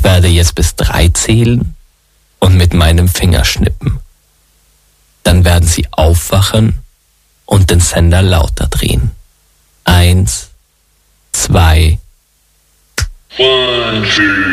werde jetzt bis 3 zählen und mit meinem Finger schnippen. Dann werden Sie aufwachen und den Sender lauter drehen. 1, 2. 1, 2.